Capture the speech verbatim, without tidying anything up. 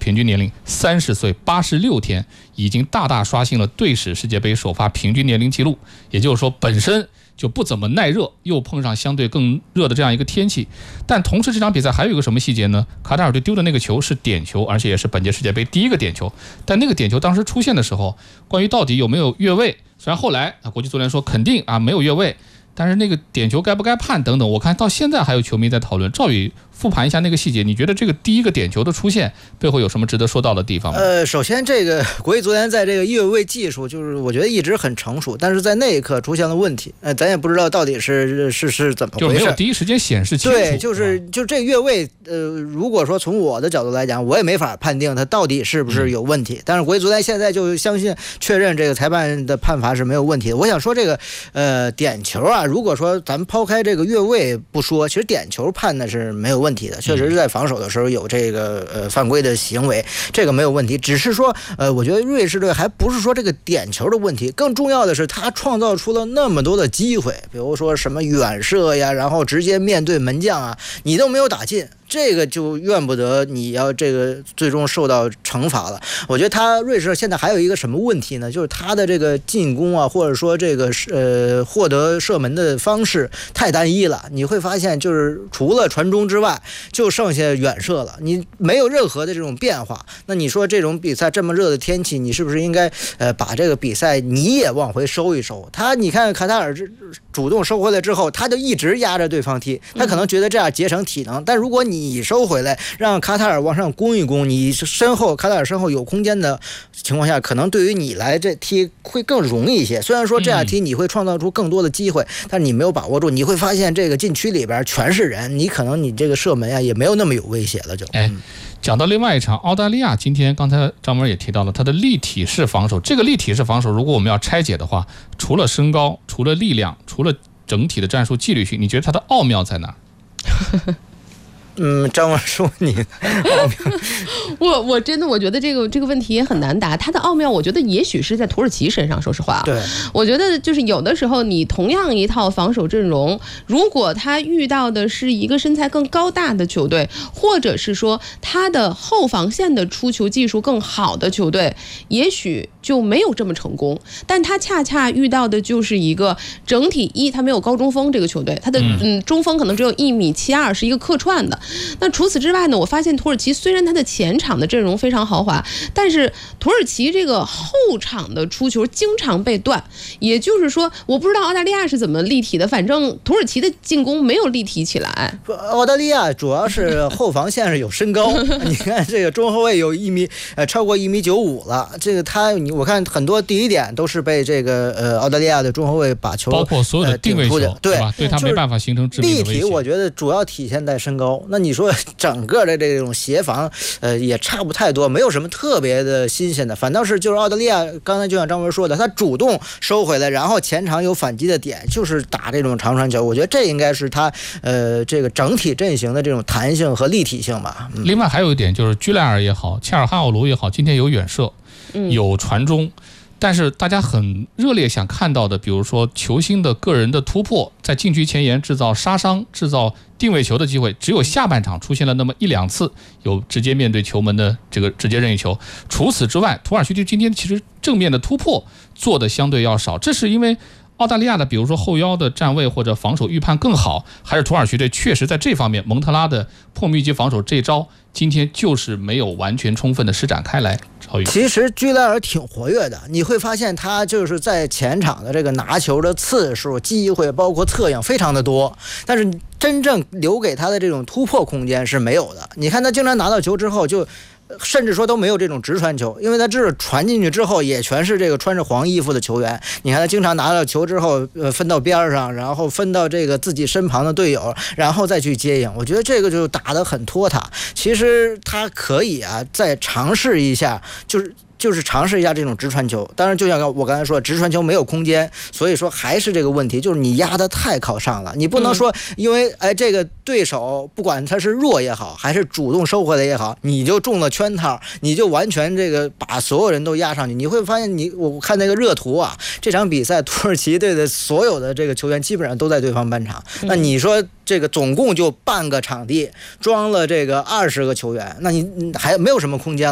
平均年龄三十岁八十六天，已经大大刷新了队史世界杯首发平均年龄记录。也就是说，本身就不怎么耐热，又碰上相对更热的这样一个天气。但同时这场比赛还有一个什么细节呢？卡塔尔队丢的那个球是点球，而且也是本届世界杯第一个点球。但那个点球当时出现的时候，关于到底有没有越位，虽然后来啊国际足联说肯定啊没有越位，但是那个点球该不该判等等，我看到现在还有球迷在讨论。赵宇复盘一下那个细节，你觉得这个第一个点球的出现背后有什么值得说到的地方吗？ 呃，首先这个国际足联在这个越位技术，就是我觉得一直很成熟，但是在那一刻出现了问题，呃，咱也不知道到底是是是怎么回事， 就没有第一时间显示清楚。 对，就是就这个越位，呃，如果说从我的角度来讲，我也没法判定它到底是不是有问题。嗯、但是国际足联现在就相信确认这个裁判的判罚是没有问题的。我想说这个呃点球啊，如果说咱们抛开这个越位不说，其实点球判的是没有问题的，确实是在防守的时候有这个呃犯规的行为，这个没有问题。只是说呃，我觉得瑞士队还不是说这个点球的问题，更重要的是他创造出了那么多的机会，比如说什么远射呀，然后直接面对门将啊，你都没有打进。这个就怨不得你要这个最终受到惩罚了。我觉得他瑞士现在还有一个什么问题呢？就是他的这个进攻啊，或者说这个呃获得射门的方式太单一了。你会发现，就是除了传中之外，就剩下远射了，你没有任何的这种变化。那你说这种比赛这么热的天气，你是不是应该呃把这个比赛你也往回收一收？他你看卡塔尔主动收回来之后，他就一直压着对方踢，他可能觉得这样节省体能，但如果你你收回来，让卡塔尔往上攻一攻，你身后卡塔尔身后有空间的情况下，可能对于你来这踢会更容易一些。虽然说这样踢你会创造出更多的机会，但是你没有把握住，你会发现这个禁区里边全是人，你可能你这个射门啊也没有那么有威胁了就。 哎，讲到另外一场澳大利亚，今天刚才张文也提到了他的立体式防守。这个立体式防守，如果我们要拆解的话，除了身高，除了力量，除了整体的战术纪律性，你觉得它的奥妙在哪？ 嗯，张文说你我我真的我觉得这个这个问题也很难答。它的奥妙，我觉得也许是在土耳其身上。说实话， 对， 我觉得就是有的时候你同样一套防守阵容，如果他遇到的是一个身材更高大的球队，或者是说他的后防线的出球技术更好的球队，也许就没有这么成功。但他恰恰遇到的就是一个整体一，他没有高中锋这个球队，他的嗯中锋可能只有一米七二，是一个客串的。那除此之外呢，我发现土耳其虽然他的前场的阵容非常豪华，但是土耳其这个后场的出球经常被断。也就是说，我不知道澳大利亚是怎么立体的，反正土耳其的进攻没有立体起来。 澳大利亚主要是后防线是有身高，你看这个中后卫有一米呃超过一米九五了，这个他你我看很多第一点都是被这个呃澳大利亚的中后卫把球包括所有的定位球， 呃、对吧？对他没办法形成致命的威胁。 立体我觉得主要体现在身高。那你说整个的这种协防，呃，也差不太多，没有什么特别的新鲜的，反倒是就是澳大利亚，刚才就像张文说的，他主动收回来，然后前场有反击的点，就是打这种长传球。我觉得这应该是他呃这个整体阵型的这种弹性和立体性吧。 嗯、另外还有一点就是居莱尔也好，切尔哈奥卢也好，今天有远射，有传中。但是大家很热烈想看到的，比如说球星的个人的突破，在禁区前沿制造杀伤、制造定位球的机会，只有下半场出现了那么一两次有直接面对球门的这个直接任意球。除此之外，土耳其队今天其实正面的突破做的相对要少，这是因为澳大利亚的比如说后腰的站位或者防守预判更好，还是土耳其队确实在这方面蒙特拉的破密集防守这招今天就是没有完全充分的施展开来。 其实居莱尔挺活跃的，你会发现他就是在前场的这个拿球的次数、机会包括策应非常的多，但是真正留给他的这种突破空间是没有的。你看他经常拿到球之后就甚至说都没有这种直传球，因为他知道传进去之后也全是这个穿着黄衣服的球员。你看他经常拿到球之后，呃，分到边上，然后分到这个自己身旁的队友，然后再去接应。我觉得这个就打得很拖沓。其实他可以啊，再尝试一下，就是就是尝试一下这种直传球。当然就像我刚才说，直传球没有空间，所以说还是这个问题，就是你压得太靠上了。你不能说因为哎这个对手不管他是弱也好，还是主动收回来也好，你就中了圈套，你就完全这个把所有人都压上去。你会发现你我看那个热图啊，这场比赛土耳其队的所有的这个球员基本上都在对方半场。那你说这个总共就半个场地装了这个二十个球员，那你还没有什么空间了。